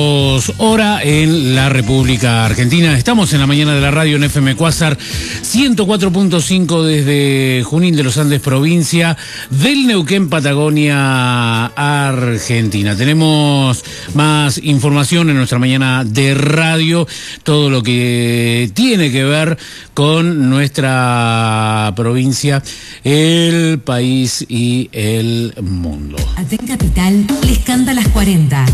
Hora en la República Argentina. Estamos en la mañana de la radio en FM Cuásar 104.5 desde Junín de los Andes, provincia del Neuquén, Patagonia, Argentina. Tenemos más información en nuestra mañana de radio, todo lo que tiene que ver con nuestra provincia, el país y el mundo. Aten Capital les canta las 40.